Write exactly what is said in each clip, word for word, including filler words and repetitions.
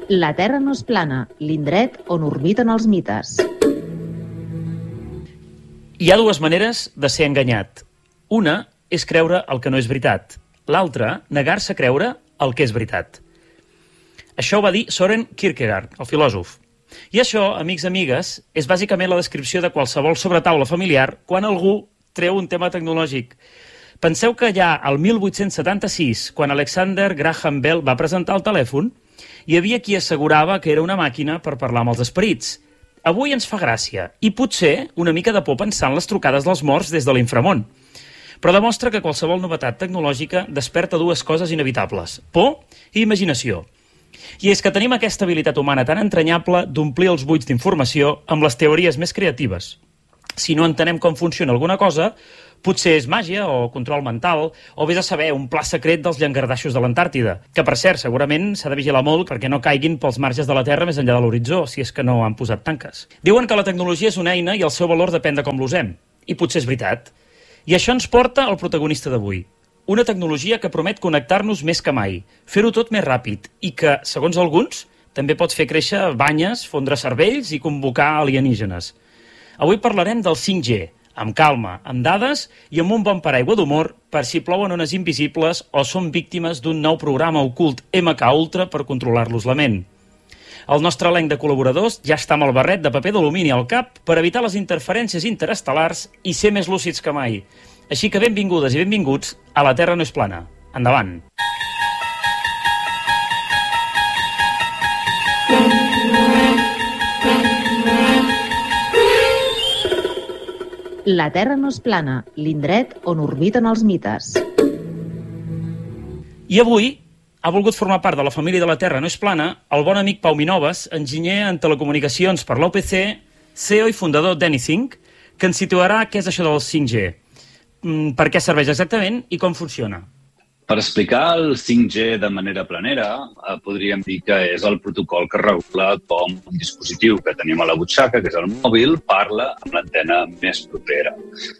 La Terra no és plana, l'indret on orbiten els mites. Hi ha dues maneres de ser enganyat. Una és creure el que no és veritat. L'altra, negar-se a creure el que és veritat. Això ho va dir Søren Kierkegaard, el filòsof. I això, amics i amigues, és bàsicament la descripció de qualsevol sobretaula familiar quan algú treu un tema tecnològic. Penseu que ja al mil vuit-cents setanta-sis, quan Alexander Graham Bell va presentar el telèfon, hi havia qui assegurava que era una màquina per parlar amb els esperits. Avui ens fa gràcia, i potser una mica de por pensar en les trucades dels morts des de l'inframón. Però demostra que qualsevol novetat tecnològica desperta dues coses inevitables, por i imaginació. I és que tenim aquesta habilitat humana tan entranyable d'omplir els buits d'informació amb les teories més creatives. Si no entenem com funciona alguna cosa, potser és màgia o control mental, o vés a saber un pla secret dels llangardaixos de l'Antàrtida, que per cert, segurament s'ha de vigilar molt perquè no caiguin pels marges de la Terra més enllà de l'horitzó, si és que no han posat tanques. Diuen que la tecnologia és una eina i el seu valor depèn de com l'usem. I potser és veritat. I això ens porta al protagonista d'avui. Una tecnologia que promet connectar-nos més que mai, fer-ho tot més ràpid i que, segons alguns, també pot fer créixer banyes, fondre cervells i convocar alienígenes. Avui parlarem del cinc G, amb calma, amb dades i amb un bon paraigua d'humor per si plouen ones invisibles o són víctimes d'un nou programa ocult M K Ultra per controlar-los la ment. El nostre elenc de col·laboradors ja està amb el barret de paper d'alumini al cap per evitar les interferències interestel·lars i ser més lúcids que mai. Així que benvingudes i benvinguts a La Terra no és plana. Endavant! La Terra no és plana, l'indret on orbiten els mites. I avui ha volgut formar part de la família de La Terra no és plana el bon amic Pau Minoves, enginyer en telecomunicacions per l'U P C, C E O i fundador d'Anything, que ens situarà què és això del cinc G, per què serveix exactament i com funciona. Per explicar el cinc G de manera planera, eh, podríem dir que és el protocol que regula com un dispositiu que tenim a la butxaca, que és el mòbil, parla amb l'antena més propera.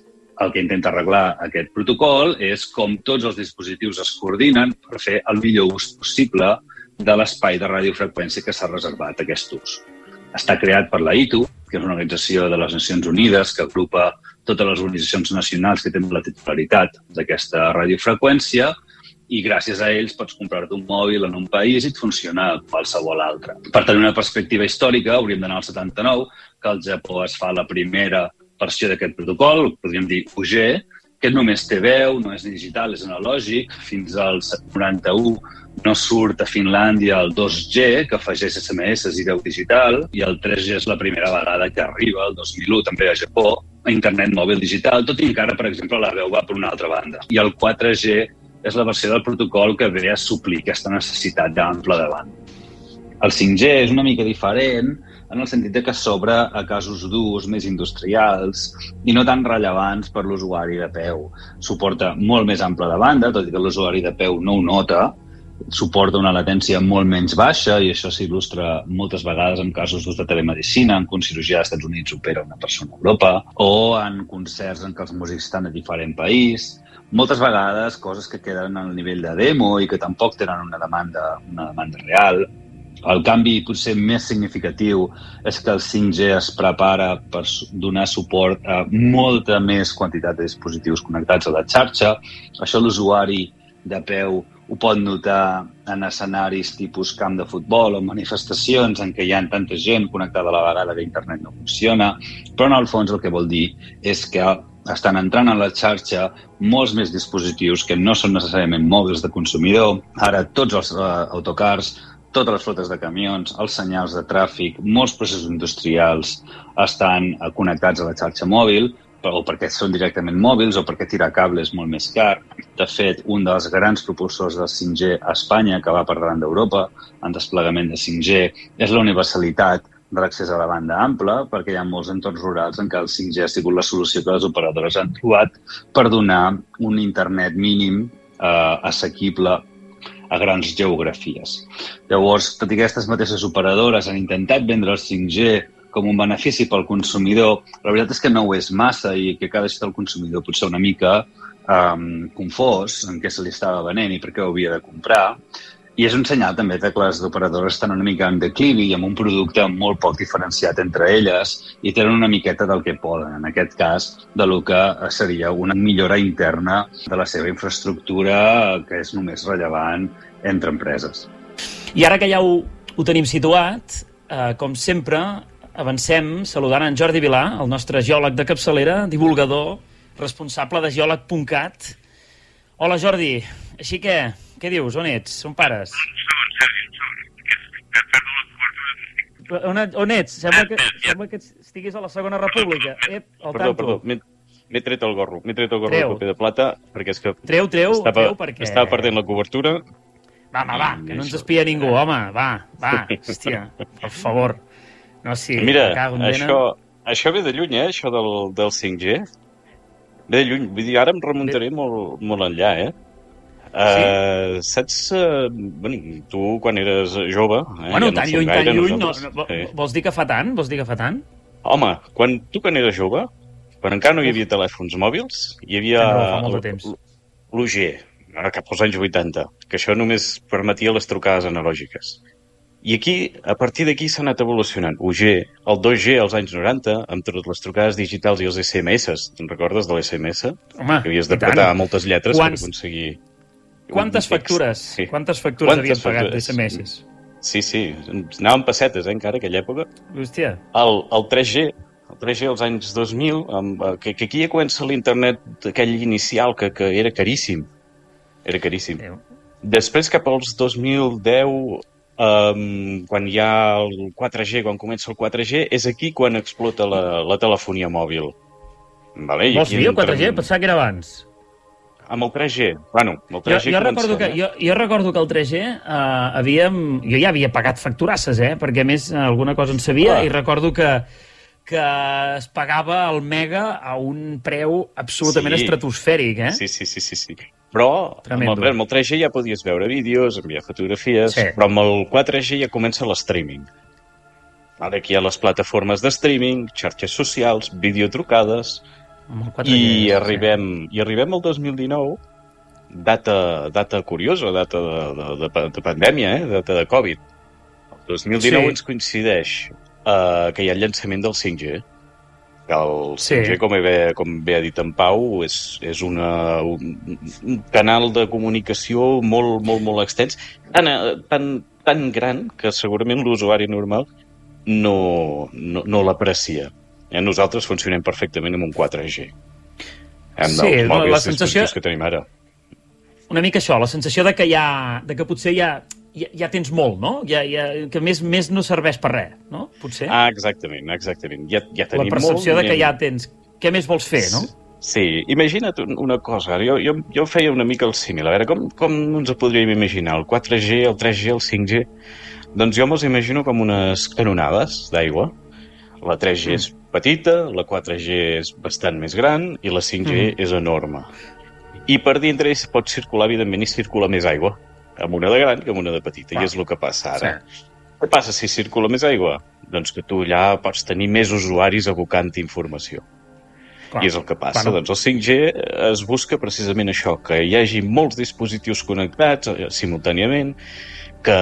El que intenta arreglar aquest protocol és com tots els dispositius es coordinen per fer el millor ús possible de l'espai de radiofreqüència que s'ha reservat a aquest ús. Està creat per la I T U, que és una organització de les Nacions Unides que agrupa totes les organitzacions nacionals que tenen la titularitat d'aquesta radiofreqüència, i gràcies a ells pots comprar-te un mòbil en un país i et funciona a qualsevol altre. Per tenir una perspectiva històrica, hauríem d'anar al setanta-nou, que al Japó es fa la primera versió d'aquest protocol, podríem dir U G, que només té veu, no és digital, és analògic. Fins al noranta-u no surt a Finlàndia el dos G, que afegeix S M S i veu digital, i el tres G és la primera vegada que arriba, el dos mil u, també a Japó, a internet mòbil digital, tot i encara, per exemple, la veu va per una altra banda. I el quatre G és la versió del protocol que ve a suplir aquesta necessitat d'ample de banda. El cinc G és una mica diferent en el sentit que s'obre a casos d'ús més industrials i no tan rellevants per l'usuari de peu. Suporta molt més ample de banda, tot i que l'usuari de peu no ho nota. Suporta una latència molt menys baixa i això s'il·lustra moltes vegades en casos d'ús de telemedicina, en quan cirurgia als Estats Units opera una persona a Europa, o en concerts en què els músics estan a diferent país. Moltes vegades coses que queden al nivell de demo i que tampoc tenen una demanda, una demanda real. El canvi potser més significatiu és que el cinc G es prepara per donar suport a molta més quantitat de dispositius connectats a la xarxa. Això l'usuari de peu ho pot notar en escenaris tipus camp de futbol o manifestacions en què hi ha tanta gent connectada a la vegada que internet no funciona, però en el fons el que vol dir és que estan entrant a la xarxa molts més dispositius que no són necessàriament mòbils de consumidor. Ara tots els uh, autocars, totes les flotes de camions, els senyals de tràfic, molts processos industrials estan uh, connectats a la xarxa mòbil, o perquè són directament mòbils o perquè tirar cable és molt més car. De fet, un dels grans propulsors del cinc G a Espanya, que va per davant d'Europa en desplegament de cinc G, és la universalitat de l'accés a la banda ampla, perquè hi ha molts entorns rurals en què el cinc G ha sigut la solució que les operadores han trobat per donar un internet mínim eh, assequible a grans geografies. Llavors, tot i que aquestes mateixes operadores han intentat vendre el cinc G com un benefici pel consumidor, la veritat és que no ho és massa i que cada vegada el consumidor pot ser una mica um, confós en què se li estava venent i per què ho havia de comprar. I és un senyal també que les operadores estan una mica en declivi i amb un producte molt poc diferenciat entre elles i tenen una miqueta del que poden, en aquest cas, de lo que seria una millora interna de la seva infraestructura que és només rellevant entre empreses. I ara que ja ho, ho tenim situat, eh, com sempre, avancem saludant en Jordi Vilà, el nostre geòleg de capçalera, divulgador, responsable de geòleg punt cat. Hola, Jordi. Així que, què dius? On ets? On pares? Un segon, Sergi, un segon. Que, que perdo la cobertura. On, on ets? Sembla que, sembla que estiguis a la Segona República. Ep, al Perdó, tanto. perdó, m'he m'he tret el gorro. M'he tret el gorro Treu. de paper de plata perquè és que Treu, treu, estava, treu, perquè... estava perdent la cobertura. Va, home, va, que no ens espia ningú, home, va, va, hòstia, per favor. No, sí, Mira, me cago en dena. això, això ve de lluny, eh, això del, del cinc G. Ve de lluny, vull dir, ara em remuntaré molt, molt enllà, eh? Uh, saps, uh, bueno, tu quan eres jove... Eh, Bueno, ja tan som lluny, tan gaire lluny, no, nosaltres. no, Sí. vols dir que fa tant? Vols dir que fa tant? Home, quan, tu quan eres jove, quan encara no hi havia telèfons mòbils, hi havia Tens raó, fa molt de temps. l'u ge, cap als anys vuitanta, que això només permetia les trucades analògiques. I aquí, a partir d'aquí s'ha anat evolucionant. u ge, el dos ge als anys noranta, amb totes les trucades digitals i els esse eme esse. Te'n recordes de l'esse eme esse? Home, Que havies de i tant. petar moltes lletres Quants- per aconseguir... Quantes un text. factures? Sí. Quantes factures Quantes havien pagat factures? d'esse eme esse? Sí, sí, anaven pessetes, eh, encara, aquella època. Hòstia. El, el tres ge, el tres ge als anys dos mil, amb, eh, que, que aquí ja comença l'internet aquell inicial que, que era caríssim. Era caríssim. Déu. Després, cap als dos mil deu, um, quan hi ha el quatre ge, quan comença el quatre ge, és aquí quan explota la, la telefonia mòbil. Vale? I Vols aquí dir el quatre ge? entrem- Pensava que era abans. Amb el tres ge. Bueno, amb el Jo, tres ge jo, recordo que, comencem, jo, jo recordo que el tres ge eh, havíem... Jo ja havia pagat facturasses, eh? Perquè, a més, alguna cosa en sabia, Ah. i recordo que, que es pagava el mega a un preu absolutament Sí. estratosfèric, eh? Sí, sí, sí, sí, sí. Però amb Tremendo. el, amb el tres ge ja podies veure vídeos, enviar fotografies, Sí. però amb el quatre ge ja comença l'streaming. Ara aquí hi ha les plataformes de streaming, xarxes socials, videotrucades, Amb el quatre ge, i sí. arribem, i arribem al dos mil dinou, data, data curiosa, data de, de, de, de pandèmia, eh? Data de Covid. El dos mil dinou Sí. ens coincideix uh, que hi ha el llançament del cinc ge. Que el Sí. cinc ge, com bé, com bé ha dit en Pau, és, és una, un, un canal de comunicació molt, molt, molt extens, tan, eh, tan, tan gran que segurament l'usuari normal no, no, no l'aprecia. Eh, nosaltres funcionem perfectament amb un quatre ge. Amb Sí, els no, mòbils la sensació- dispositius que tenim ara. Una mica això, la sensació de que ja, de que potser ja, ja, ja tens molt, no? Ja, ja, que més, més no serveix per res, no? Potser. Ah, exactament, exactament. Ja, ja la tenim percepció molt, de que anem- ja tens... Què més vols fer, no? Sí, imagina't un- una cosa. Jo, jo, jo feia una mica el símil. A veure, com, com ens ho podríem imaginar? El quatre ge, el tres ge, el cinc ge? Doncs jo me'ls imagino com unes canonades d'aigua. La tres ge és petita, la quatre ge és bastant més gran i la cinc ge és enorme. I per dintre hi pot circular, evidentment, i circula més aigua. Amb una de gran que amb una de petita. Clar. I és el que passa ara. Què passa si circula més aigua? Doncs que tu allà pots tenir més usuaris abocant informació. Clar. I és el que passa. Bueno. Doncs el cinc ge es busca precisament això, que hi hagi molts dispositius connectats eh, simultàniament, que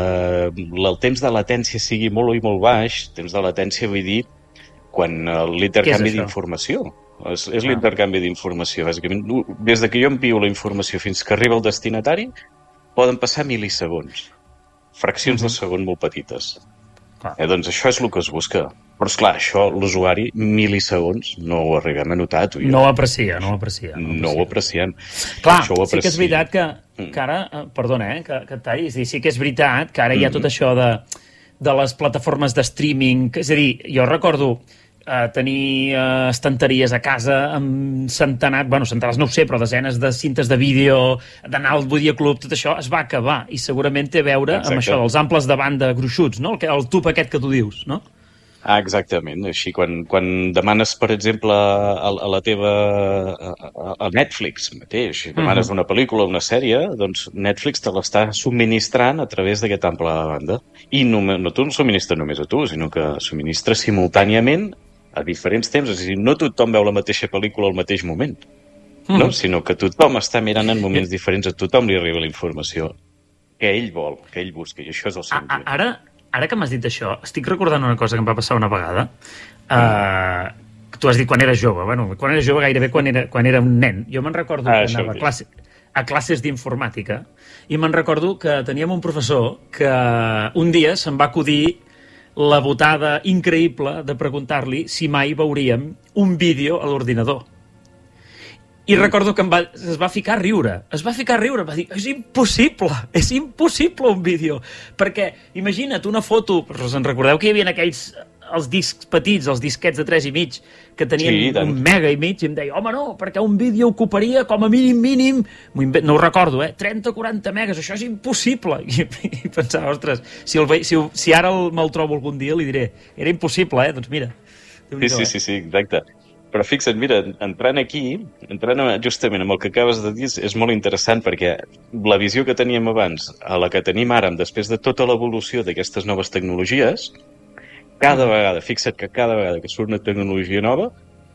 el temps de latència sigui molt i molt baix. Temps de latència vull dir quan eh, l'intercanvi Què és això? d'informació. És, és Ah. l'intercanvi d'informació, bàsicament. Des de que jo envio la informació fins que arriba al destinatari, poden passar mil·lisegons. Fraccions Mhm. de segon molt petites. Clar. Eh, doncs això és el que es busca. Però, esclar, això, l'usuari, mil·lisegons, no ho arribem a notar, tu i jo. No ho aprecia, no ho aprecia. No ho apreciem. Clar, Això ho sí que és aprecia. veritat que, Mm. que ara, eh, perdona, eh, que, que et talli, és a dir, sí que és veritat que ara hi ha tot això de, de les plataformes de streaming, que- és a dir, jo recordo eh, tenir eh, estanteries a casa amb centenars, bueno, centenars no ho sé, però desenes de cintes de vídeo, d'anar al videoclub, tot això es va acabar, i segurament té a veure Exacte. amb això dels amples de banda gruixuts, no? El, que- el tub aquest que tu dius, no? Ah, exactament. Així, quan, quan demanes, per exemple, a, a la teva... a, a- a Netflix mateix, si demanes Mhm. una pel·lícula o una sèrie, doncs Netflix te l'està subministrant a través d'aquest ample de banda. I no, no tu no subministra només a tu, sinó que subministra simultàniament a diferents temps. És a dir, no tothom veu la mateixa pel·lícula al mateix moment, no? Mhm. Sinó que tothom està mirant en moments diferents, a tothom li arriba la informació que ell vol, que ell busca, i això és el cinc G. Ara, ara que m'has dit això, estic recordant una cosa que em va passar una vegada. Uh, tu has dit quan eres jove. Bueno, quan eres jove gairebé quan era, quan era un nen. Jo me'n recordo ah, que anava a, classe, a classes d'informàtica i me'n recordo que teníem un professor que un dia se'n va acudir la botada increïble de preguntar-li si mai veuríem un vídeo a l'ordinador. I recordo que em va, es va ficar a riure. Es va ficar a riure, va dir, és impossible, és impossible un vídeo. Perquè, imagina't una foto, us en recordeu que hi havia aquells, els discs petits, els disquets de tres i mig, que tenien sí, un mega i mig, i em deia, home, no, perquè un vídeo ocuparia com a mínim, mínim, no ho recordo, eh, trenta o quaranta megas, això és impossible. I, i pensava, ostres, si, el, si, si ara el, me'l trobo algun dia, li diré, era impossible, eh, doncs mira. Sí, sí, sí, sí, exacte. Però fixa't, mira, entrant aquí, entrant justament amb el que acabes de dir, és molt interessant perquè la visió que teníem abans a la que tenim ara, després de tota l'evolució d'aquestes noves tecnologies, cada vegada, fixa't que cada vegada que surt una tecnologia nova,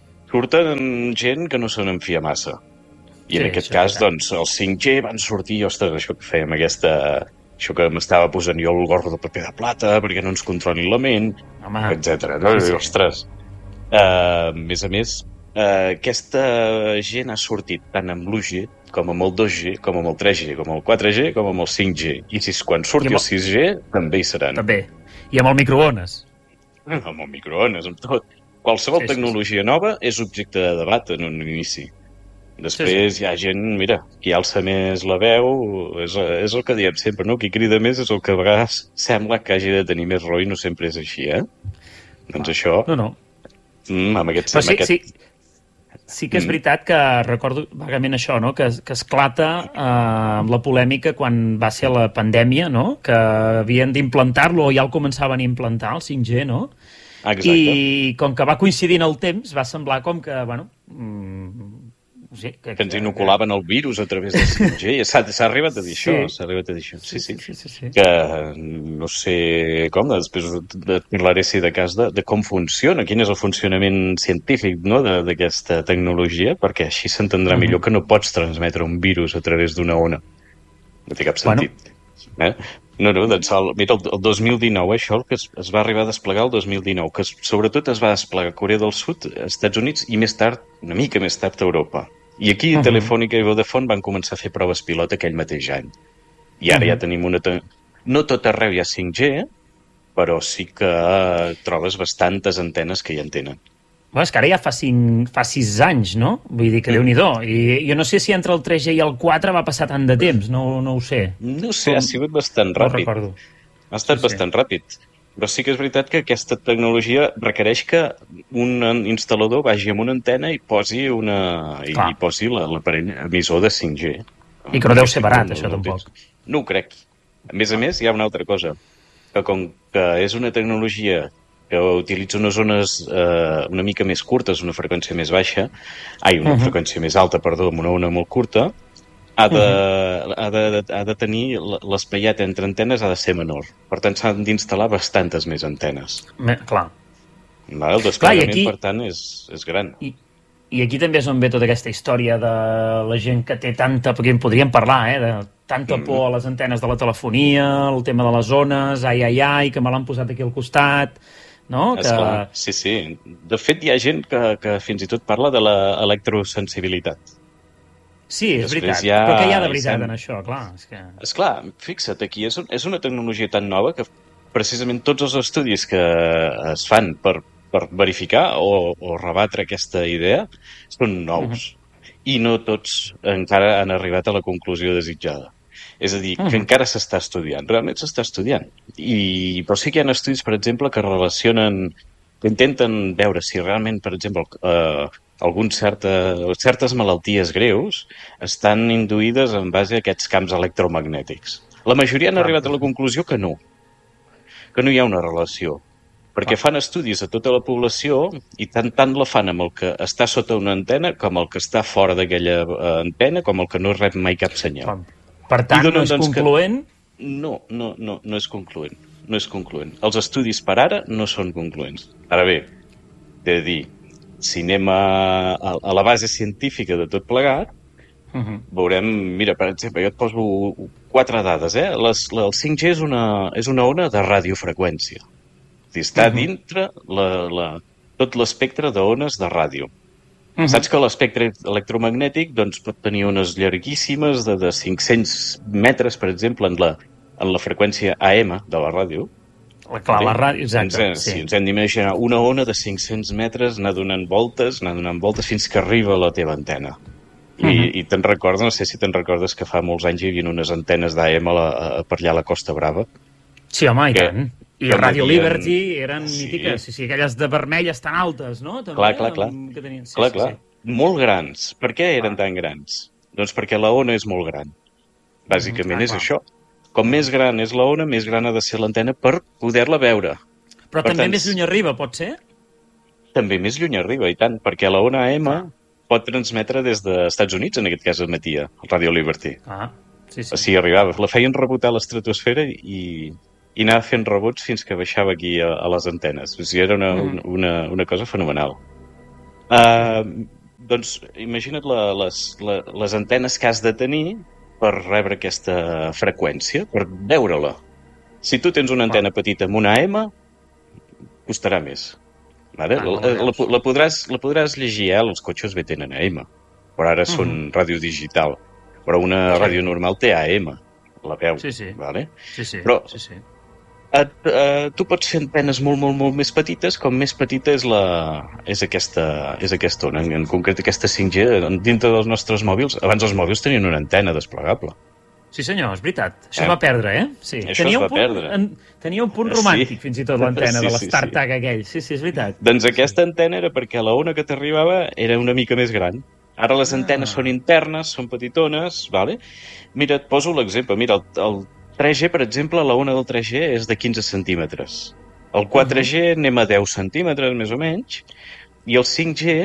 surten gent que no se n'enfia massa. I sí, en aquest cas, doncs, el cinc G van sortir, ostres, això que fèiem, aquesta... això que m'estava posant jo el gorro de paper de plata perquè no ens controli la ment, etcètera. No? Sí, sí. Ostres... Uh, a més a més, uh, aquesta gent ha sortit tant amb l'u G com amb el dos G, com amb el tres G, com amb el quatre G, com amb el cinc G. I si quan surti el... el sis G, també hi seran. També. I amb el microones. Amb el microones, amb tot. Qualsevol sí, tecnologia sí, sí. nova és objecte de debat en un inici. Després sí, sí. hi ha gent, mira, qui alça més la veu, és, és el que diem sempre, no? Qui crida més és el que a vegades sembla que hagi de tenir més raó i no sempre és així, eh? Doncs ah. això... No, no. Mm, amb aquest, Però sí, amb aquest... sí, sí que és veritat que recordo vagament això, no? que, que esclata eh, la polèmica quan va ser la pandèmia, no? Que havien d'implantar-lo o ja el començaven a implantar, el cinc G, no? Exacte. I com que va coincidir en el temps, va semblar com que, bueno... Mm, sí, que, que ens inoculaven el virus a través del cinc G. S'ha arribat a dir sí. això, s'ha arribat a dir això. Sí, sí. Sí, sí, sí. Que no sé com, després de parlaré si de cas de, de com funciona, quin és el funcionament científic, no?, d'aquesta tecnologia, perquè així s'entendrà uh-huh. millor que no pots transmetre un virus a través d'una ona. No té cap sentit. Bueno. Eh? No, no, doncs el, mira, el, el dos mil dinou, això, el que es, es va arribar a desplegar el dos mil dinou, que es, sobretot es va desplegar a Corea del Sud, als Estats Units, i més tard, una mica més tard, a Europa. I aquí uh-huh. Telefònica i Vodafone van començar a fer proves pilot aquell mateix any. I ara uh-huh. ja tenim una... Te... No tot arreu hi ha cinc G, però sí que trobes bastantes antenes que hi en tenen. Bueno, és que ara ja fa, cinc, fa sis anys, no? Vull dir que mm. Déu-n'hi-do. I jo no sé si entre el tres G i el quatre va passar tant de temps, no, no ho sé. No sé, Com... ha sigut bastant ràpid. No recordo. Ha estat sí, bastant sí. ràpid. Però sí que és veritat que aquesta tecnologia requereix que un instal·lador vagi amb una antena i posi una i, i posi l'aparell emissor de cinc G. I que no deu ser barat, no, això, no, tampoc. No ho crec. A més a més, hi ha una altra cosa. Que com que és una tecnologia que utilitza unes zones eh, una mica més curtes, una freqüència més baixa, ai, una uh-huh. freqüència més alta, perdó, amb una ona molt curta, ha de, uh-huh. ha de, ha de tenir l'espaiat entre antenes ha de ser menor. Per tant, s'han d'instal·lar bastantes més antenes. Me, clar. Va, el desplegament, aquí, per tant, és, és gran. I, I aquí també és on ve tota aquesta història de la gent que té tanta... Perquè en podríem parlar, eh? De tanta mm. por a les antenes de la telefonia, el tema de les zones, ai, ai, ai, que me l'han posat aquí al costat... No? Que... Esclar, sí, sí. De fet, hi ha gent que, que fins i tot parla de l'electrosensibilitat. Sí, és Després veritat. Ha... Però què hi ha de veritat sem... en això? Clar, és que... Esclar, fixa't, aquí és, un, és una tecnologia tan nova que precisament tots els estudis que es fan per, per verificar o, o rebatre aquesta idea són nous. Uh-huh. I no tots encara han arribat a la conclusió desitjada. És a dir, que uh-huh. encara s'està estudiant. Realment s'està estudiant. I, però sí que hi ha estudis, per exemple, que relacionen, que intenten veure si realment, per exemple, eh, alguns certa, certes malalties greus estan induïdes en base a aquests camps electromagnètics. La majoria han arribat a la conclusió que no, que no hi ha una relació, perquè fan estudis a tota la població i tant, tant la fan amb el que està sota una antena com el que està fora d'aquella antena com el que no rep mai cap senyal. Per tant, donen, no és doncs, concloent? Que... No, no, no, no és concloent. No és concloent. Els estudis per ara no són concloents. Ara bé, he de dir, si anem a, a, a la base científica de tot plegat, Uh-huh. Veurem, mira, per exemple, jo et poso quatre dades, eh? Les, la, el cinc G és una, és una ona de radiofreqüència. Està uh-huh. dintre la, la, tot l'espectre d'ones de ràdio. Uh-huh. Saps que l'espectre electromagnètic doncs, pot tenir ones llarguíssimes de, de cinc-cents metres, per exemple, en la, en la freqüència A M de la ràdio. Clar, la ràdio, exacte. Ens, sí. sí, ens hem d'imaginar una ona de cinc-cents metres, anar donant voltes, anar donant voltes fins que arriba a la teva antena. I, uh-huh. i te'n recordes, no sé si te'n recordes que fa molts anys hi havia unes antenes d'A M a, la, a per allà a la Costa Brava. Sí, home, i que, tant. I Radio havien... Liberty eren sí. mítiques, sí, sí, aquelles de vermelles tan altes, no? També, clar, clar, clar. Que tenien... sí, clar, sí, clar. Sí. Molt grans. Per què eren ah. tan grans? Doncs perquè la ona és molt gran. Bàsicament mm, clar, és clar. això. Com més gran és la ona, més gran ha de ser l'antena per poder-la veure. Però per també tant, més lluny arriba, pot ser? També més lluny arriba, i tant, perquè la ona A M... Ah. pot transmetre des dels Estats Units, en aquest cas emetia, el Radio Liberty. Ah, sí, sí. O sigui, arribava, la feien rebotar a l'estratosfera i, i anava fent rebots fins que baixava aquí a, a les antenes. O sigui, era una, mm. una, una cosa fenomenal. Uh, doncs, imagina't la, les, la, les antenes que has de tenir per rebre aquesta freqüència, per veure-la. Si tu tens una antena ah. petita amb una A M, costarà més. Vale? Ah, la, la, la, podràs, la podràs llegir, eh? Els cotxes bé tenen A M, però ara uh-huh. són ràdio digital. Però una sí. ràdio normal té A M, la veus. Sí, sí. Vale? sí, sí. Però sí, sí. Et, eh, tu pots fer antenes molt, molt, molt més petites, com més petita és, la, és, aquesta, és aquesta ona, en concret aquesta cinc G, dintre dels nostres mòbils. Abans els mòbils tenien una antena desplegable. Sí senyor, és veritat. Això eh? es va perdre, eh? Sí. Això tenia es va un punt, perdre. En, tenia un punt romàntic, sí. fins i tot, l'antena sí, de l'Startag sí, sí. aquell. Sí, sí, és veritat. Doncs aquesta antena era perquè la ona que t'arribava era una mica més gran. Ara les antenes ah. són internes, són petitones, vale? Mira, et poso l'exemple. Mira, el, el tres G, per exemple, la ona del tres G és de quinze centímetres. El quatre G uh-huh. anem a deu centímetres, més o menys, i el cinc G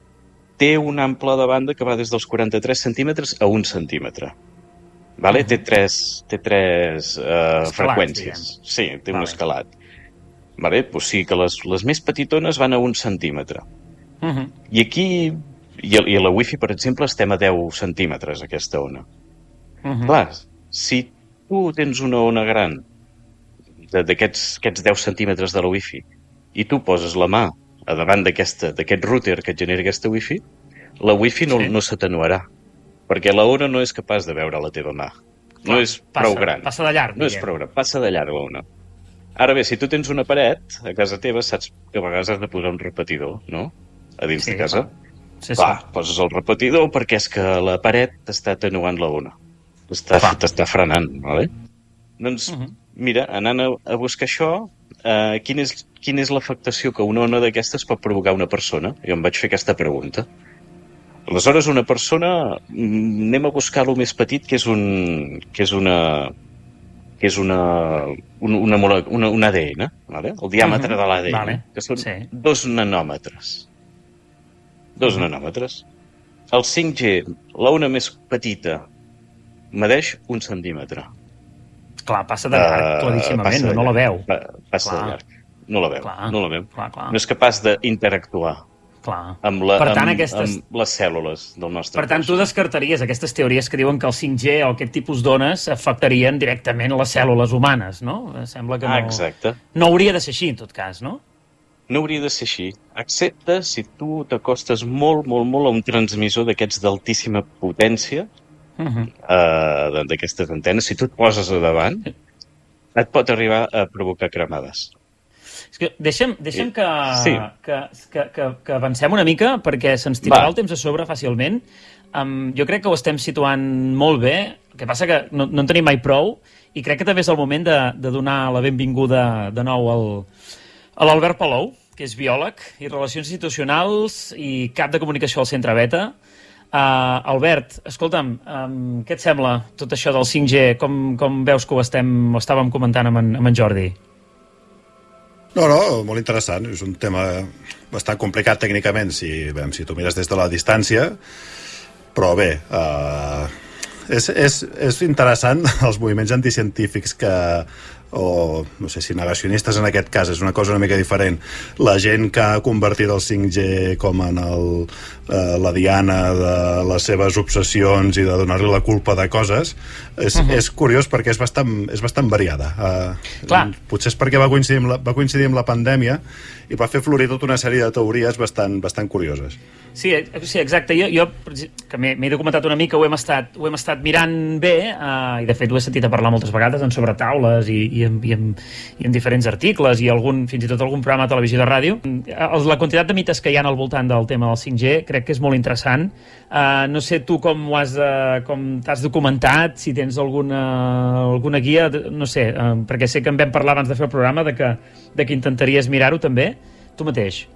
té un ample de banda que va des dels quaranta-tres centímetres a un centímetre. Vale? Uh-huh. Té tres, té tres uh, freqüències. Diguem. Sí, té vale. un escalat. Vale? Pues sí, que les, les més petitones van a un centímetre. Uh-huh. I aquí, i a, i a la Wi-Fi, per exemple, estem a deu centímetres, aquesta ona. Uh-huh. Clar, si tu tens una ona gran d'aquests aquests deu centímetres de la Wi-Fi i tu poses la mà a davant d'aquest router que et genera aquesta Wi-Fi, la Wi-Fi no, sí. no s'atenuarà. Perquè la ona no és capaç de veure la teva mà. No Clar, és prou passa, gran. Passa de llarg. No és prou gran. Passa de llarg la ona. Ara bé, si tu tens una paret a casa teva, saps que a vegades has de posar un repetidor, no? A dins sí, de casa. Sí, Clar, sí. poses el repetidor perquè és que la paret t'està atenuant la ona. T'està frenant, vale? Doncs, uh-huh. mira, anant a, a buscar això, eh, quina és, quina és l'afectació que una ona d'aquestes pot provocar una persona? Jo em vaig fer aquesta pregunta. Aleshores, una persona, anem a buscar el més petit, que és un, que és una, que és una, un, una, una, un A D N, vale? El diàmetre uh-huh. de l'A D N, vale. que són sí. dos nanòmetres. Dos uh-huh. nanòmetres. El cinc G, la ona més petita, medeix un centímetre. Clar, passa de llarg, uh, claríssimament, no, no la veu. Pa, passa clar. de llarg, no la veu. Clar. No la veu. Clar, clar. No és capaç d'interactuar. Clar. Amb, la, per tant, amb, aquestes... amb les cèl·lules del nostre Per tant, cos. tu descartaries aquestes teories que diuen que el cinc G o aquest tipus d'ones afectarien directament les cèl·lules humanes, no? Sembla que no... Ah, exacte. No hauria de ser així, en tot cas, no? No hauria de ser així, excepte si tu t'acostes molt, molt, molt a un transmissor d'aquests d'altíssima potència, uh-huh. uh, d'aquestes antenes. Si tu et poses a davant, et pot arribar a provocar cremades. És que deixa'm, deixa'm que, sí. que, que, que, que avancem una mica perquè se'ns tirarà el temps a sobre fàcilment. Um, jo crec que ho estem situant molt bé, el que passa que no, no en tenim mai prou i crec que també és el moment de, de donar la benvinguda de nou al, a l'Albert Palou, que és biòleg i relacions institucionals i cap de comunicació al Centre Beta. Uh, Albert, escolta'm, um, què et sembla tot això del cinc G? Com, com veus que ho, estem, ho estàvem comentant amb en, amb en Jordi? No, no, molt interessant. És un tema bastant complicat tècnicament si, bé, si tu mires des de la distància, però bé, eh, és, és, és interessant els moviments anticientífics que o no sé si negacionistes en aquest cas és una cosa una mica diferent, la gent que ha convertit el cinc G com en el, eh, la diana de les seves obsessions i de donar-li la culpa de coses, és, uh -huh. és curiós perquè és bastant, és bastant variada. Eh, Clar. Potser és perquè va coincidir, amb la, va coincidir amb la pandèmia i va fer florir tota una sèrie de teories bastant, bastant curioses. Sí, sí, exacte. Jo, jo que m'he documentat una mica, ho hem estat, ho hem estat mirant bé, eh, i de fet ho he sentit a parlar moltes vegades en sobretaules i, i, en, i, en, i en diferents articles i algun, fins i tot algun programa de televisió de ràdio. La quantitat de mites que hi ha al voltant del tema del cinc G crec que és molt interessant. Uh, no sé tu com ho has de, com t'has documentat, si tens alguna, alguna guia, no sé, uh, perquè sé que en vam parlar abans de fer el programa de que, de que intentaries mirar-ho també, tu mateix.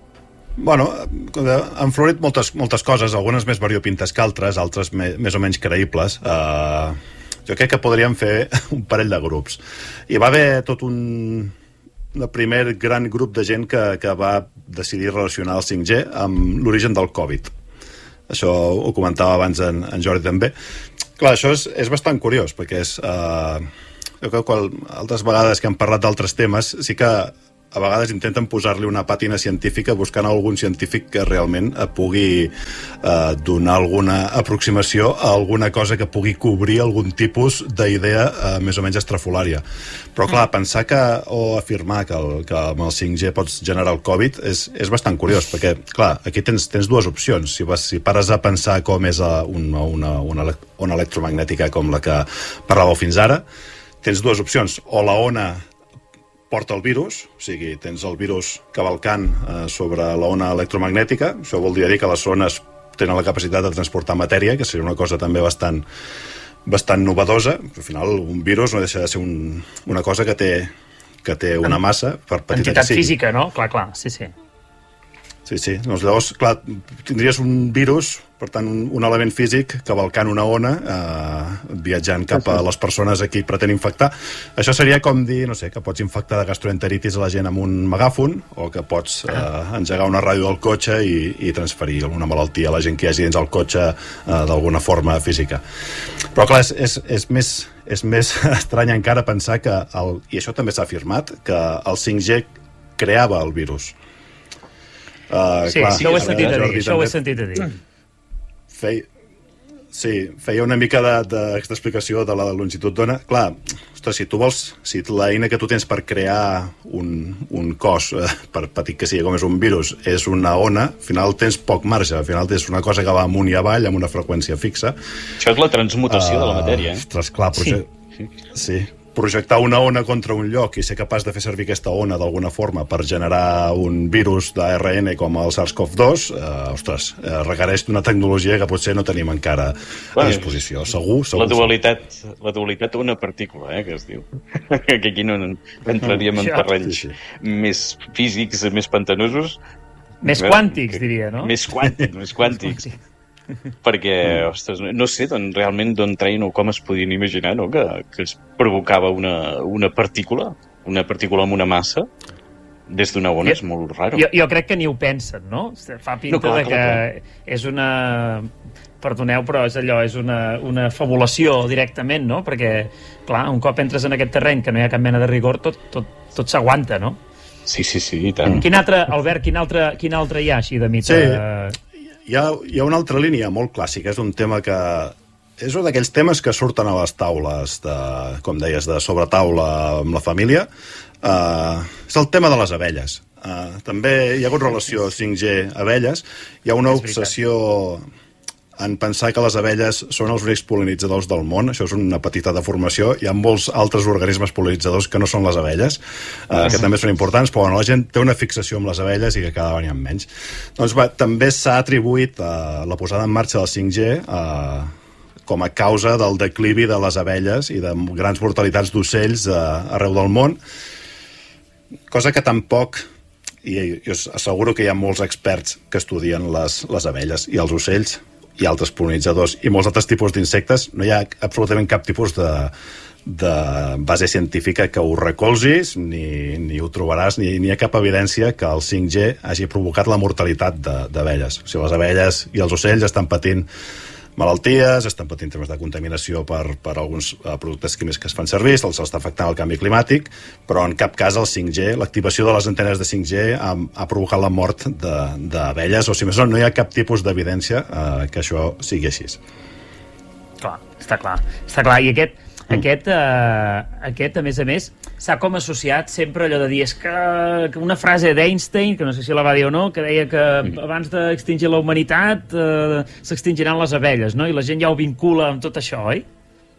Bueno, han florit moltes, moltes coses, algunes més variopintes que altres, altres me, més o menys creïbles. Uh, jo crec que podríem fer un parell de grups. Hi va haver tot un, un primer gran grup de gent que, que va decidir relacionar el cinc G amb l'origen del Covid. Això ho comentava abans en, en Jordi també. Clar, això és, és bastant curiós, perquè és... Uh, jo crec que altres vegades que hem parlat d'altres temes, sí que a vegades intenten posar-li una pàtina científica buscant algun científic que realment pugui eh, donar alguna aproximació a alguna cosa que pugui cobrir algun tipus d'idea eh, més o menys estrafolària. Però clar, pensar que o afirmar que, el, que amb el cinc G pots generar el Covid és, és bastant curiós, perquè clar, aquí tens, tens dues opcions. Si, vas, si pares a pensar com és una, una, una ona electromagnètica com la que parlàveu fins ara, tens dues opcions. O la ona porta el virus, o sigui, tens el virus cavalcant eh, sobre la ona electromagnètica, això vol dir que les ones tenen la capacitat de transportar matèria, que seria una cosa també bastant, bastant novedosa. Al final, un virus no deixa de ser un, una cosa que té, que té una massa, per petita entitat que sigui. Física, no? Clar, clar, sí, sí. Sí, sí. Doncs llavors, clar, tindries un virus, per tant, un, un element físic cavalcant una ona, eh, viatjant cap a les persones a qui pretén infectar. Això seria com dir, no sé, que pots infectar de gastroenteritis a la gent amb un megàfon, o que pots eh, engegar una ràdio del cotxe i, i transferir alguna malaltia a la gent que hi hagi dins el cotxe eh, d'alguna forma física. Però, clar, és, és, és més... és més estrany encara pensar que, el, i això també s'ha afirmat, que el cinc G creava el virus. Uh, sí, clar, sí, això ho he sentit a dir, això ho he sentit a dir. Fei, sí, feia una mica d'explicació de, de la longitud d'ona. Clar, ostres, si tu vols, si l'eina que tu tens per crear un, un cos, eh, per petit que sigui com és un virus, és una ona, al final tens poc marge, al final tens una cosa que va amunt i avall amb una freqüència fixa. Això és la transmutació uh, de la matèria, eh? Ostres, clar, proje... sí. sí. Projectar una ona contra un lloc i ser capaç de fer servir aquesta ona d'alguna forma per generar un virus d'A R N com el SARS CoV dos, eh, ostres, eh, requereix una tecnologia que potser no tenim encara bueno, a disposició. Segur, segur. La dualitat, la dualitat una partícula, eh, que es diu. Que aquí no entraríem en terrenys sí, sí. més físics, més pantanosos. Més quàntics, diria, no? Més quàntics, més quàntics. Perquè, ostres, no sé d'on, realment d'on treien o com es podien imaginar, no? que, que es provocava una, una partícula, una partícula amb una massa des d'una ona, és molt raro. Jo, jo crec que ni ho pensen, no? Fa pinta no, clar, de que clar, clar. és una... Perdoneu, però és allò, és una, una fabulació directament, no? Perquè, clar, un cop entres en aquest terreny que no hi ha cap mena de rigor, tot, tot, tot s'aguanta, no? Sí, sí, sí, i tant. Quin altre, Albert, quin altre, quin altre hi ha així de mite? Sí. Hi ha, hi ha una altra línia molt clàssica, és un tema que... És un d'aquells temes que surten a les taules, de, com deies, de sobretaula amb la família. Uh, és el tema de les abelles. Uh, també hi ha hagut relació cinc G abelles. Hi ha una obsessió en pensar que les abelles són els únics pol·linitzadors del món. Això és una petita deformació. Hi ha molts altres organismes pol·linitzadors que no són les abelles, eh, que també són importants, però bueno, la gent té una fixació amb les abelles i que cada vegada n'hi ha menys. Doncs va, també s'ha atribuït eh, la posada en marxa del cinc G eh, com a causa del declivi de les abelles i de grans mortalitats d'ocells eh, arreu del món, cosa que tampoc... i jo asseguro que hi ha molts experts que estudien les, les abelles i els ocells i altres pol·linitzadors i molts altres tipus d'insectes. No hi ha absolutament cap tipus de, de base científica que ho recolzis, ni, ni ho trobaràs, ni, ni hi ha cap evidència que el cinc G hagi provocat la mortalitat d'abelles. O sigui, les abelles i els ocells estan patint malalties, estan patint temes de contaminació per, per alguns uh, productes químics que es fan servir, se'ls està afectant el canvi climàtic, però en cap cas el cinc G, l'activació de les antenes de cinc G ha, ha provocat la mort d'abelles, o si més no, no hi ha cap tipus d'evidència uh, que això sigui així. Clar, està clar. Està clar. I aquest, mm. aquest, uh, aquest, a més a més, s'ha com associat sempre allò de dir és que, que una frase d'Einstein, que no sé si la va dir o no, que deia que mm. abans d'extingir la humanitat uh, s'extingiran les abelles, no? I la gent ja ho vincula amb tot això, oi?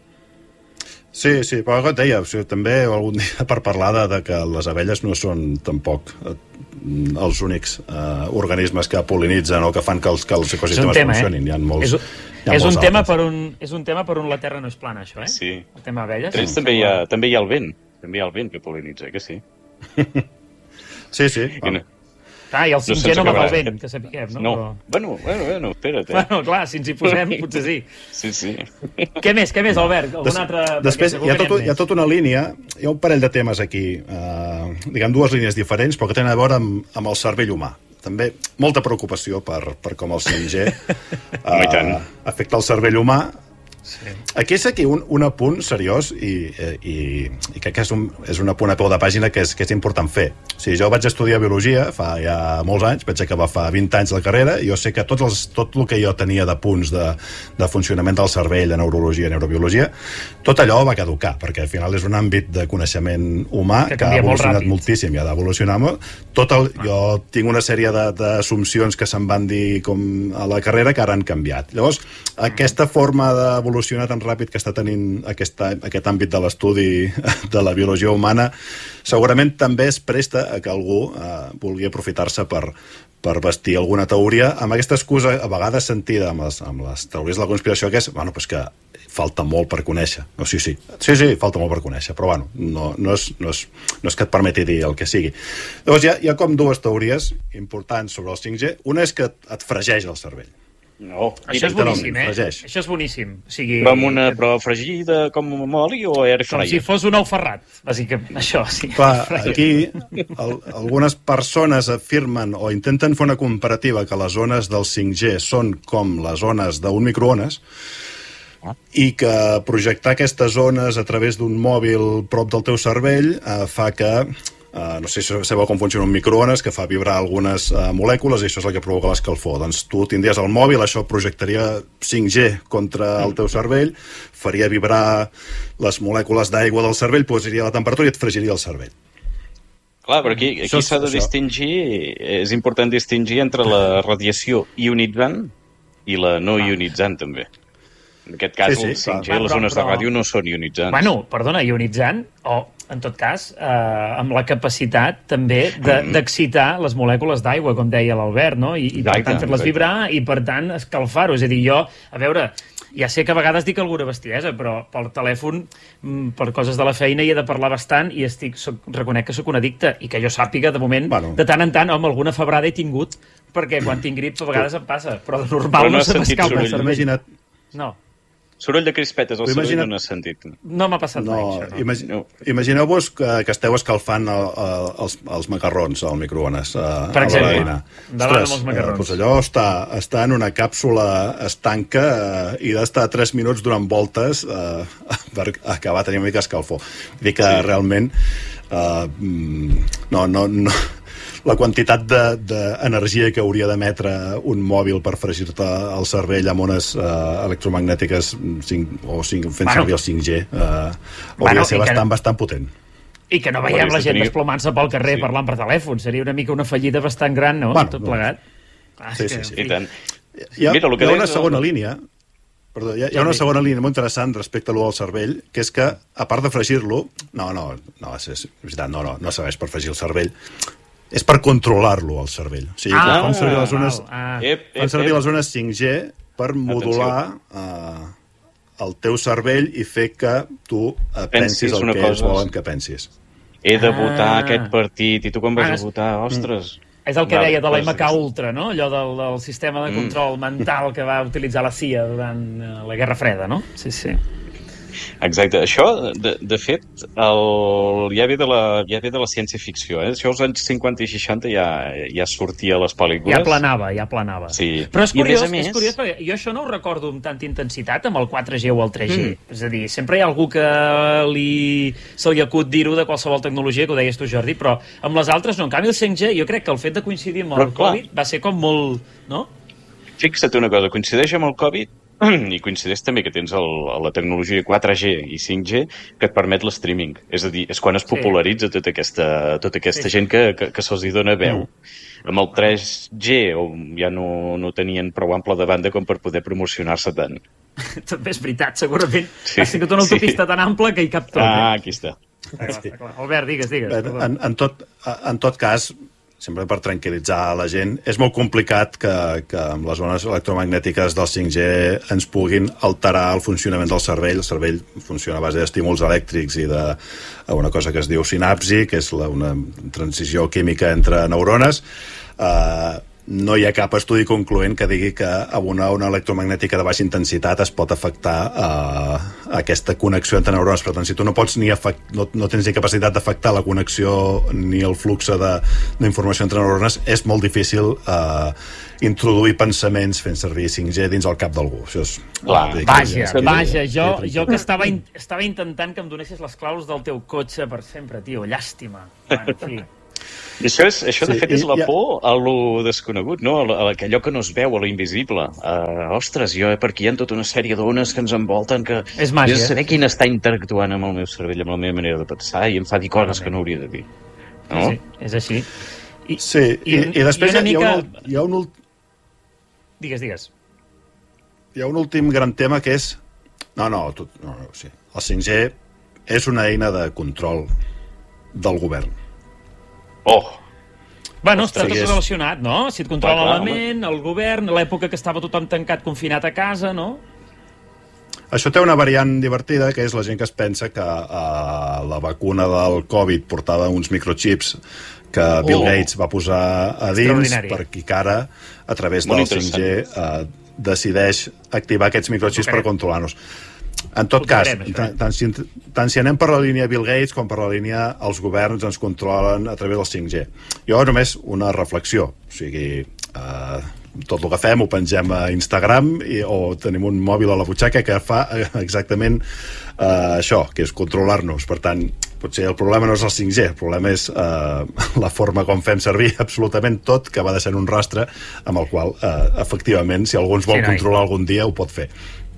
Sí, sí, però com et deia, o sigui, també algun dia per parlar de, de que les abelles no són tampoc eh, els únics eh, organismes que pol·linitzen o que fan que els, que els ecosistemes tema, funcionin. Eh? Hi ha molts, és, hi ha és, molts un tema per un, és un tema per on la Terra no és plana, això, eh? Sí. El tema abelles. Però també, hi ha, també hi ha el vent. També hi ha el vent que pol·linitza, que sí? Sí, sí. No. Ah, i el cinc G no, no va pel vent, que sapiguem, no? No. Però... Bueno, bueno, bueno, espera't. Eh? Bueno, clar, si ens hi posem, potser sí. Sí, sí. Què més, què més, Albert? Algun Des, altre... Després, hi ha, tot, hi ha tota una línia, hi ha un parell de temes aquí, eh, diguem, dues línies diferents, però que tenen a veure amb, amb el cervell humà. També molta preocupació per, per com el cinc G eh, afecta el cervell humà. Sí. Aquí és aquí un, un apunt seriós i, i, i crec que és un, és un apunt a peu de pàgina que és, que és important fer. O sigui, jo vaig estudiar biologia fa ja molts anys, vaig acabar fa vint anys la carrera, i jo sé que tots els, tot el que jo tenia de punts de, de funcionament del cervell, de neurologia, neurobiologia, tot allò va caducar, perquè al final és un àmbit de coneixement humà que, que ha evolucionat moltíssim i ha d'evolucionar molt. Tot el, ah. Jo tinc una sèrie d'assumpcions que se'n van dir com a la carrera que ara han canviat. Llavors, ah. aquesta forma d'evolucionar tan ràpid que està tenint aquest, aquest àmbit de l'estudi de la biologia humana segurament també es presta a que algú eh, vulgui aprofitar-se per, per vestir alguna teoria amb aquesta excusa a vegades sentida amb les, amb les teories de la conspiració, que és bueno, pues que falta molt per conèixer. No, sí, sí, sí, sí, falta molt per conèixer, però bueno, no, no, és, no, és, no és que et permeti dir el que sigui. Llavors hi ha, hi ha com dues teories importants sobre el cinc G. Una és que et fregeix el cervell. No, això és boníssim, eh? Fregeix. Això és boníssim. O sigui, però amb una però fregida com amb oli o air fryer? Com si fos un ou ferrat, bàsicament. Això, sí. Clar, aquí el, algunes persones afirmen o intenten fer una comparativa que les ones del cinc G són com les ones d'un microones i que projectar aquestes ones a través d'un mòbil prop del teu cervell eh, fa que Uh, no sé si sabeu com funciona un microones que fa vibrar algunes uh, molècules i això és el que provoca l'escalfor. Doncs tu tindries el mòbil, això projectaria cinc G contra el teu cervell, faria vibrar les molècules d'aigua del cervell, posaria la temperatura i et fregiria el cervell. Clar, però aquí, aquí s'ha de distingir, és important distingir entre la radiació ionitzant i la no ionitzant també. En aquest cas, sí, sí, el cinc G, les zones de ràdio no són ionitzants. Bueno, perdona, ionitzant, o en tot cas, eh, amb la capacitat també d'excitar de, les molècules d'aigua, com deia l'Albert, no? I, i per tant fer-les vibrar i per tant escalfar-ho. És a dir, jo, a veure, ja sé que a vegades dic alguna bestiesa, però pel telèfon, per coses de la feina, hi he de parlar bastant i estic, soc, reconec que sóc un addicte i que jo sàpiga, de moment, bueno. de tant en tant, home, alguna febrada he tingut, perquè quan tinc grip a vegades em passa, però de normal però no, no se m'escalfa el cervell. Imagina't... No. Soroll de crispetes al cervell no n'has sentit. No m'ha passat no, mai, això. No. Imagi no. Imagineu-vos que, que esteu escalfant el, el, els, els macarrons al microones. A, per exemple, davant amb els macarrons. Eh, doncs allò està, està en una càpsula estanca eh, i d'estar tres minuts donant voltes eh, per acabar tenint una mica escalfor. Vull dir que sí. realment eh, no, no, no, la quantitat d'energia de, que hauria d'emetre un mòbil per fregir-te el cervell amb ones uh, electromagnètiques cinc, o cinc, fent bueno, servir el cinc G uh, hauria bueno, de ser bastant, no, bastant potent. I que no veiem la gent tenir... desplomant-se pel carrer sí. parlant per telèfon. Seria una mica una fallida bastant gran, no? Bueno, tot plegat. Ah, sí, sí, sí. I tant. Hi ha, Mira, hi ha una segona el... línia Perdó, hi ha, hi ha una segona línia molt interessant respecte a l'u del cervell, que és que, a part de fregir-lo, no, no, no, és, és veritat, no, no, no serveix per fregir el cervell, és per controlar-lo, el cervell. O sigui, ah, fan servir les zones, ah, ep, ep, fan servir ep. les zones cinc G per modular uh, el teu cervell i fer que tu uh, pensis el que cosa... ells volen que pensis. He de votar ah. aquest partit, i tu quan vas ah, a votar, ostres... Mm. És el que vale, deia de l'M K Ultra, no? Allò del, del sistema de control mm. mental que va utilitzar la C I A durant uh, la Guerra Freda, no? Sí, sí. Exacte. Això, de, de fet, el, ja, ve de la, ja ve de la ciència-ficció. Eh? Això als anys cinquanta i seixanta ja, ja sortia a les pel·lícules. Ja planava, ja planava. Sí. Però és curiós, I a més a més... és curiós perquè jo això no ho recordo amb tanta intensitat amb el quatre G o el tres G. Mm. És a dir, sempre hi ha algú que li, se li acut dir-ho de qualsevol tecnologia, que ho deies tu, Jordi, però amb les altres no. En canvi, el cinc G, jo crec que el fet de coincidir amb el però, Covid va ser com molt... No? Fixa't una cosa, coincideix amb el Covid i coincideix també que tens el, la tecnologia quatre G i cinc G que et permet l'streaming. És a dir, és quan es popularitza sí. tota aquesta, tota aquesta sí. gent que, que, que se'ls hi dona veu. Mm. Amb el tres G ja no, no tenien prou ample de banda com per poder promocionar-se tant. També és veritat, segurament. Sí. Ha sigut una autopista sí. tan ampla que hi cap tot. Ah, eh? aquí està. Està clar, està clar. Albert, digues, digues. Bé, en, en, tot, en tot cas, sempre per tranquil·litzar la gent, és molt complicat que, que amb les ones electromagnètiques del cinc G ens puguin alterar el funcionament del cervell. El cervell funciona a base d'estímuls elèctrics i d'una cosa que es diu sinapsi, que és la, una transició química entre neurones. Uh, no hi ha cap estudi concloent que digui que amb una ona electromagnètica de baixa intensitat es pot afectar uh, aquesta connexió entre neurones. Per tant, si tu no pots ni afect, no, no tens ni capacitat d'afectar la connexió ni el flux d'informació entre neurones, és molt difícil uh, introduir pensaments fent servir cinc G dins el cap d'algú. Això és... Clar, vaja, que, vaja, jo, jo que estava, in, estava intentant que em donessis les claus del teu cotxe per sempre, tio, llàstima. Bueno, en fi. I això, és, això de sí, fet, és la por a lo desconegut, no? A, a allò que no es veu, a lo invisible. Uh, ostres, jo, per aquí hi ha tota una sèrie d'ones que ens envolten, que... És màgia. És saber quin està interactuant amb el meu cervell, amb la meva manera de pensar, i em fa dir coses que no hauria de dir. No? Sí, és així. I, sí, i, i, i després i mica... hi, ha un, hi ha un... Ult... Digues, digues. Hi ha un últim gran tema que és... No, no, tot, no, no sí. El cinc G és una eina de control del govern. Oh! Bueno, està tot relacionat, no? Si et controla la ment, el govern, l'època que estava tothom tancat, confinat a casa, no? Això té una variant divertida, que és la gent que es pensa que uh, la vacuna del Covid portava uns microchips que Bill oh. Gates va posar a dins perquè ara, a través del cinc G, uh, decideix activar aquests microchips per controlar-nos. En tot cas, tant, tant, si, tant si anem per la línia Bill Gates com per la línia els governs ens controlen a través del cinc G. Jo només una reflexió, o sigui, eh, tot el que fem ho pengem a Instagram i, o tenim un mòbil a la butxaca que fa exactament eh, això, que és controlar-nos. Per tant, potser el problema no és el cinc G, el problema és eh, la forma com fem servir absolutament tot, que va deixant un rastre amb el qual, eh, efectivament, si algú ens vol sí, controlar algun dia, ho pot fer.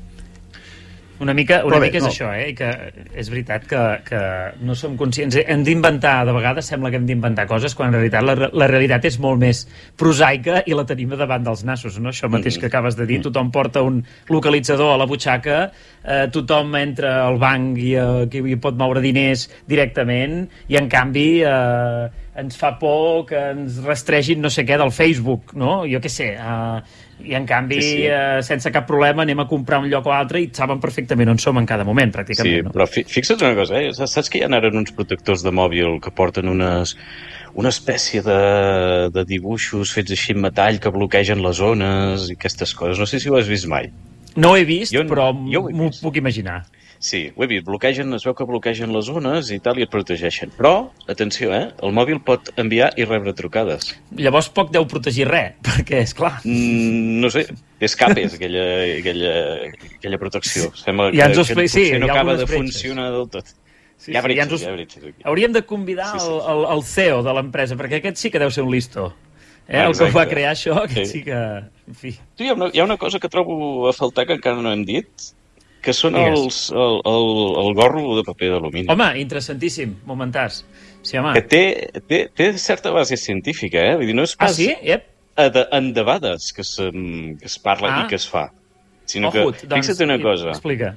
Una mica, una bé, mica és no. això, eh? Que és veritat que, que no som conscients. Hem d'inventar, de vegades sembla que hem d'inventar coses, quan en realitat la, la realitat és molt més prosaica i la tenim davant dels nassos, no? Això mateix que acabes de dir, tothom porta un localitzador a la butxaca, eh, tothom entra al banc i, eh, que hi pot moure diners directament, i en canvi eh, ens fa por que ens rastregin no sé què del Facebook, no? Jo què sé, eh, i en canvi, sí, sí. Eh, sense cap problema anem a comprar un lloc o altre i saben perfectament on som en cada moment, pràcticament. Sí, no? Però fi fixa't una cosa, eh? Saps que hi ha ara uns protectors de mòbil que porten unes, una espècie de, de dibuixos fets així en metall que bloquegen les ones i aquestes coses? No sé si ho has vist mai. No ho he vist, jo, però m'ho puc imaginar. Sí, ho he vist. Bloquegen, es veu que bloquegen les ones i tal i et protegeixen. Però, atenció, eh? El mòbil pot enviar i rebre trucades. Llavors poc deu protegir res, perquè, és clar. Mm, no sé, és capes aquella, aquella, aquella protecció. Sembla que, ja ens que potser sí, no acaba de funcionar del tot. Sí, hi ha bretxes, sí, ja us... hi ha bretxes aquí. Hauríem de convidar sí, sí. El, el, el C E O de l'empresa, perquè aquest sí que deu ser un listo. Eh? El que va crear això, que sí, sí que... En fi. Tu, hi ha, una, hi ha una cosa que trobo a faltar que encara no hem dit, que són els, el, el, el gorro de paper d'alumini. Home, interessantíssim, momentàs. Sí, home. Que té, té, té certa base científica, eh? Vull dir, no és pas ah, sí? Yep. en debades que, se, que es parla ah. i que es fa. Sinó Ohut, que, doncs, fixa't una cosa. Explica.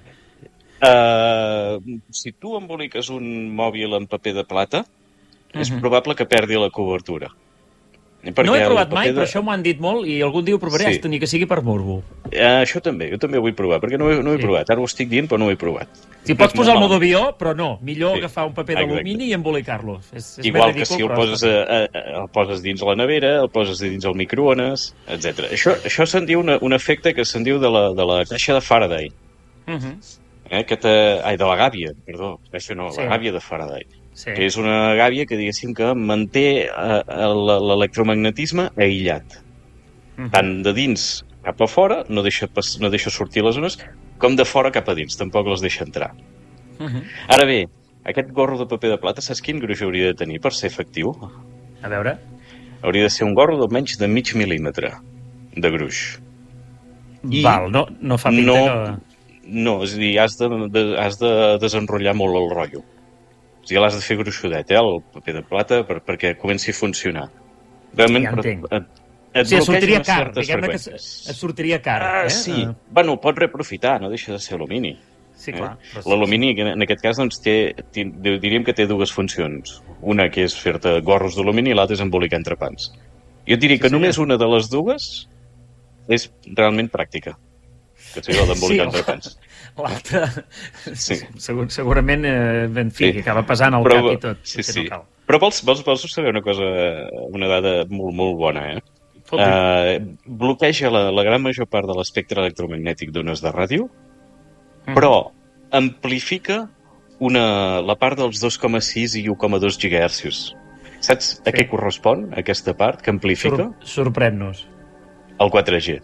Uh, si tu emboliques un mòbil en paper de plata, uh-huh. és probable que perdi la cobertura. Perquè no he provat mai, de... però això m'ho han dit molt i algun dia ho provaré, sí. Ni que sigui per morbo. Uh, això també, jo també ho vull provar, perquè no ho he, no ho he sí. provat. Ara ho estic dient, però no ho he provat. Si pots posar el modo avió, però no. Millor sí. agafar un paper d'alumini i embolicar-lo. És, és Igual ridícul, que si el poses, a, a, el poses dins la nevera, el poses dins el microones, etcètera. Això, això se'n diu una, un efecte que se'n diu de la, de la caixa de Faraday. Uh-huh. Eh, aquesta, ai, de la gàbia, perdó, això no, Sí. la gàbia de Faraday, Sí. que és una gàbia que, diguéssim, que manté eh, el- l'electromagnetisme aïllat. Mhm. Tant de dins cap a fora, no deixa, pas, no deixa sortir les ones, com de fora cap a dins, tampoc les deixa entrar. Mhm. Ara bé, aquest gorro de paper de plata, saps quin gruix hauria de tenir per ser efectiu? A veure... Hauria de ser un gorro d'almenys de mig mil·límetre de gruix. I Val, no, no fa pinta no- que... No, és a dir, has de, de, has de desenrotllar molt el rotllo. O sigui, l'has de fer gruixudet, eh, el paper de plata, per, perquè comenci a funcionar. Realment, Ja entenc. et, et O sigui, et sortiria bloquegen car, certes diguem-ne que freqüències. et sortiria car, Ah, eh? sí. Eh, Bueno, pot reaprofitar, no deixa de ser alumini. Sí, clar. Eh? Però- L'alumini, en aquest cas, doncs, té, té, diríem que té dues funcions. Una que és fer-te gorros d'alumini i l'altra és embolicar entrepans. Jo et diria que Sí, només senyor. una de les dues és realment pràctica. Que sigui la d'embolicar Sí, entrepans. L'altre, Sí. segur, segurament, eh, en fi, Sí. que acaba pesant al Però- cap i tot. Sí, que sí. No cal. Però vols, vols, vols saber una cosa, una dada molt, molt bona, eh? Escolti, Uh, bloqueja la, la gran major part de l'espectre electromagnètic d'ones de ràdio, Mhm. però amplifica una, la part dels dos coma sis i u coma dos gigahertzs. Saps a Sí. què correspon aquesta part que amplifica? Sor sorprèn-nos. El quatre G.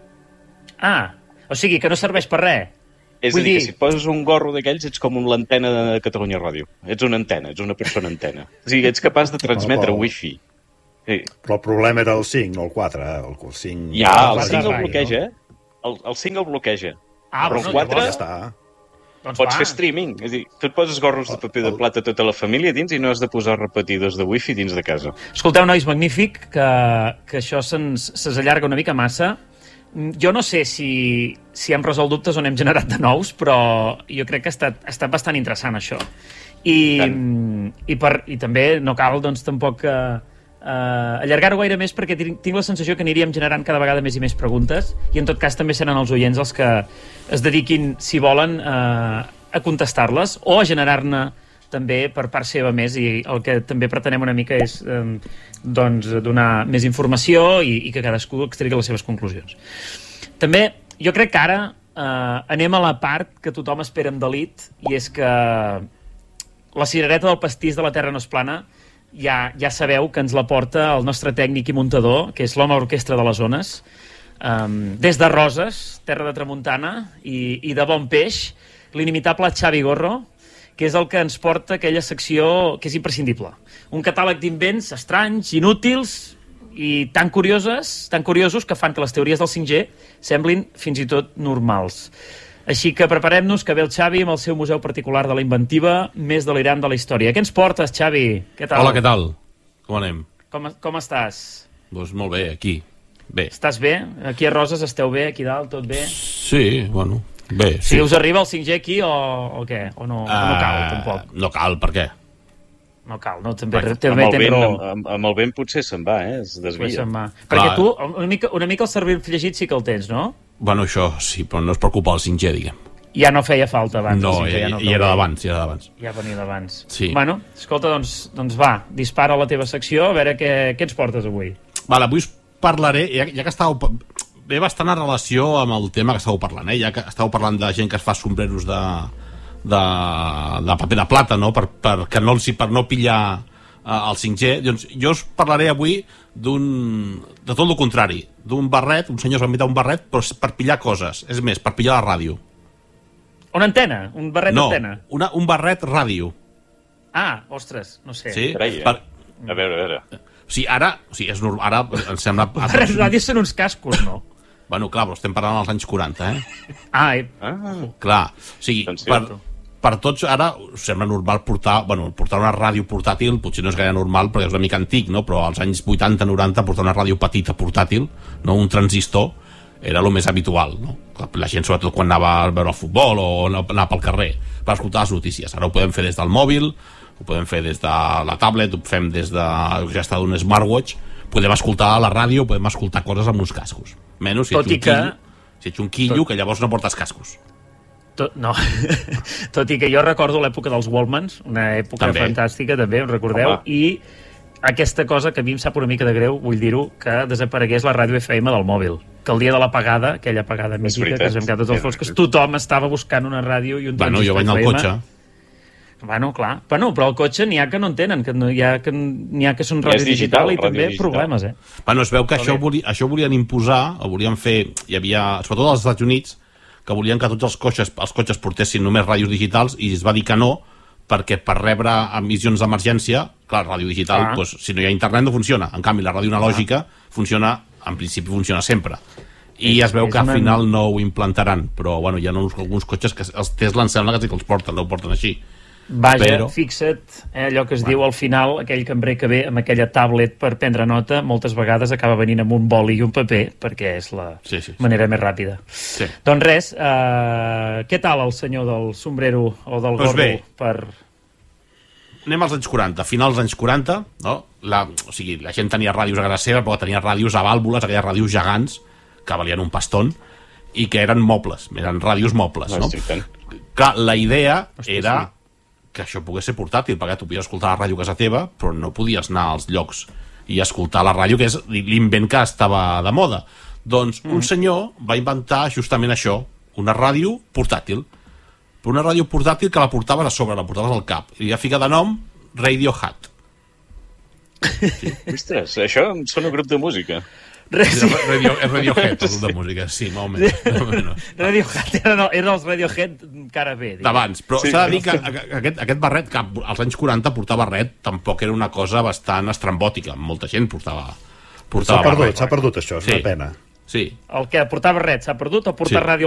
Ah, o sigui, que no serveix per res. És Vull a dir, dir- que si et poses un gorro d'aquells ets com l'antena de Catalunya Ràdio. Ets una antena, ets una persona antena. O sigui, ets capaç de transmetre Oh, oh. wifi. Sí. Però el problema era el cinc, no el quatre. Eh? El, el cinc... Ja, el quatre cinc el ràdio, bloqueja, eh? El, el cinc el bloqueja. Ah, Però bueno, el quatre- Ja llavors, està. doncs Pots va. fer streaming. És a dir, tu et poses gorros de paper de plata a tota la família dins i no has de posar repetidors de wifi dins de casa. Escolteu, nois, magnífic, que, que això se'ns se allarga una mica massa. Mm, Jo no sé si, si hem resolt dubtes o n'hem generat de nous, però jo crec que ha estat, ha estat bastant interessant, això. I, Tant. i, per, i també no cal, doncs, tampoc eh, eh, allargar-ho gaire més, perquè tinc, tinc la sensació que aniríem generant cada vegada més i més preguntes, i en tot cas també seran els oients els que es dediquin, si volen, eh, a contestar-les o a generar-ne també per part seva més, i el que també pretenem una mica és eh, doncs, donar més informació i, i que cadascú extregui les seves conclusions. També jo crec que ara eh, anem a la part que tothom espera amb delit, i és que la cirereta del pastís de la Terra no és plana. Ja, ja sabeu que ens la porta el nostre tècnic i muntador, que és l'home orquestra de les ones, um, des de Roses, terra de tramuntana i, i de bon peix, l'inimitable Xavi Gorro, que és el que ens porta aquella secció que és imprescindible. Un catàleg d'invents estranys, inútils i tan curioses, tan curiosos que fan que les teories del cinc G semblin fins i tot normals. Així que preparem-nos, que ve el Xavi amb el seu museu particular de la inventiva més delirant de la història. Què ens portes, Xavi? Què tal? Hola, què tal? Com anem? Com, com estàs? Doncs molt bé, aquí. Bé. Estàs bé? Aquí a Roses esteu bé? Aquí dalt, tot bé? Sí, bueno, bé, Si sí. us arriba el cinc G aquí o, o què? O no, o no cal, Ah, tampoc? No cal, per què? No cal, no? També, Perquè Amb també el, tens vent, raó. amb, amb, amb el vent potser se'n va, eh? Es Pues desvia. se'n va. Clar. Perquè tu, una mica, una mica el cervell llegit sí que el tens, no? Bueno, això sí, però no es preocupa el cinc G, diguem. Ja no feia falta abans. No, el cinc G, ja, no ja cal era dir. d'abans, ja era d'abans. Ja venia d'abans. Sí. Bueno, escolta, doncs, doncs va, dispara la teva secció, a veure què, què ens portes avui. Vale, avui us parlaré, ja, ja que estàveu... Ve bastant en relació amb el tema que estàveu parlant, eh? Ja que estàveu parlant de gent que es fa sombreros de, de, de paper de plata, no? Per, per, que no, els- per no pillar eh, el cinc G. Doncs jo us parlaré avui d'un... de tot el contrari, d'un barret, un senyor s'ha inventat un barret, però és per pillar coses. És més, per pillar la ràdio. Una antena? Un barret No, d'antena? una, un barret ràdio. Ah, ostres, no sé. Sí? Carai, eh? Per, A veure, a veure. o sigui, ara, o sigui, és normal, ara em sembla... Barret ràdio són uns cascos, no? Bueno, clar, però estem parlant dels anys quaranta, eh? Ah, eh, Ah, Clar, o sigui, Doncs sí. per, per tots ara us sembla normal portar, bueno, portar una ràdio portàtil, potser no és gaire normal perquè és una mica antic, no? Però als anys vuitanta noranta portar una ràdio petita portàtil, no un transistor, era el més habitual, no? La gent, sobretot quan anava a veure el futbol o anava pel carrer, per escoltar les notícies. Ara ho podem fer des del mòbil, ho podem fer des de la tablet, ho fem des de ja està d'un smartwatch, podem escoltar la ràdio, podem escoltar coses amb uns cascos. Menys si Tot ets i un que- quillo, si ets un quillo, que llavors no portes cascos. tot, no. Tot i que jo recordo l'època dels Wallmans, una època També. fantàstica, també, us recordeu? Home. I aquesta cosa que a mi em sap una mica de greu, vull dir-ho, que desaparegués la ràdio F M del mòbil. que el dia de l'apagada, aquella apagada mítica, que es vam quedar tots els foscos, tothom estava buscant una ràdio i un Bueno, jo vaig anar al cotxe. Bueno, clar. Bueno, però al cotxe n'hi ha que no en tenen, que no, hi, ha que, n'hi ha que són ràdio digital, digital i també digital. Problemes, eh? Bueno, es veu que això, voli, això volien imposar, o volien fer... Hi havia, sobretot als Estats Units, que volien que tots els cotxes, els cotxes portessin només ràdios digitals, i es va dir que no, perquè per rebre emissions d'emergència, clar, ràdio digital, ah. doncs, si no hi ha internet no funciona. En canvi, la ràdio analògica ah. funciona, en principi funciona sempre. I es veu que al final no ho implantaran, però bueno, hi ha alguns cotxes que els Tesla em sembla que sí que els porten, no ho porten així. Vaja, però... fixa't, eh, allò que es bueno. diu al final, aquell cambrer que ve amb aquella tablet per prendre nota, moltes vegades acaba venint amb un boli i un paper, perquè és la sí, sí, sí. manera més ràpida. Sí. Doncs res, eh, què tal el senyor del sombrero o del pues gorro? Bé. Per... Anem als anys quaranta, finals dels anys quaranta, no? La, o sigui, la gent tenia ràdios a casa seva, però tenia ràdios a vàlvules, aquelles ràdios gegants, que valien un pastón, i que eren mobles, eren ràdios mobles, no? Clar, la idea Hosti, era... Sí. que això pogués ser portàtil, perquè tu podies escoltar la ràdio a casa teva, però no podies anar als llocs i escoltar la ràdio, que és l'invent que estava de moda. Doncs mm. un senyor va inventar justament això, una ràdio portàtil. Però una ràdio portàtil que la portaves a sobre, la portaves al cap. I ja fica de nom Radiohead. Sí. Ostres, això em sona un grup de música. Sí. Radio, Radiohead, el de música, sí, molt o menys. No, no. Radiohead eren, no, eren els Radiohead cara bé. D'abans, però sí, s'ha de dir que aquest, aquest barret, que als anys quaranta portar barret, tampoc era una cosa bastant estrambòtica. Molta gent portava, portava s'ha perdut, barret. S'ha perdut això, és sí. una pena. Sí. El que portar barret s'ha perdut o portar sí. ràdio